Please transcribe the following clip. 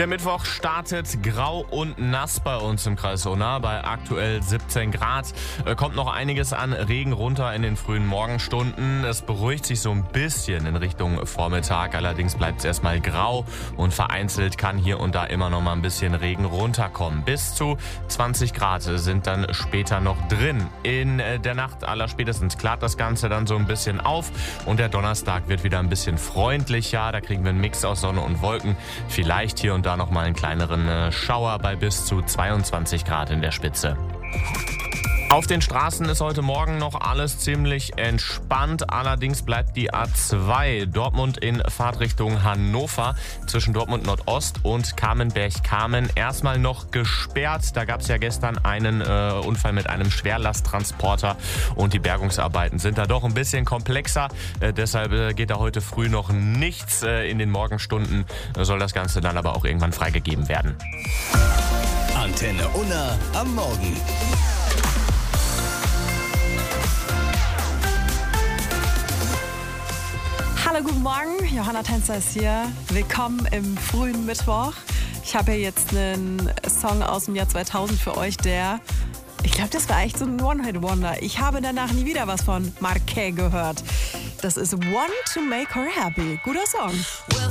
Der Mittwoch startet grau und nass bei uns im Kreis Unna bei aktuell 17 Grad. Kommt noch einiges an Regen runter in den frühen Morgenstunden. Es beruhigt sich so ein bisschen in Richtung Vormittag. Allerdings bleibt es erstmal grau und vereinzelt kann hier und da immer noch mal ein bisschen Regen runterkommen. Bis zu 20 Grad sind dann später noch drin. In der Nacht allerspätestens klart das Ganze dann so ein bisschen auf und der Donnerstag wird wieder ein bisschen freundlicher. Da kriegen wir einen Mix aus Sonne und Wolken. Vielleicht hier und da noch mal einen kleineren Schauer bei bis zu 22 Grad in der Spitze. Auf den Straßen ist heute Morgen noch alles ziemlich entspannt. Allerdings bleibt die A2 Dortmund in Fahrtrichtung Hannover zwischen Dortmund Nordost und Kamenberg-Kamen erstmal noch gesperrt. Da gab es ja gestern einen Unfall mit einem Schwerlasttransporter und die Bergungsarbeiten sind da doch ein bisschen komplexer. Deshalb geht da heute früh noch nichts. In den Morgenstunden soll das Ganze dann aber auch irgendwann freigegeben werden. Antenne Unna am Morgen. Hallo, guten Morgen. Johanna Tänzer ist hier. Willkommen im frühen Mittwoch. Ich habe hier jetzt einen Song aus dem Jahr 2000 für euch, ich glaube, das war echt so ein One-Hit-Wonder. Ich habe danach nie wieder was von Marquet gehört. Das ist Want to Make Her Happy. Guter Song. Well,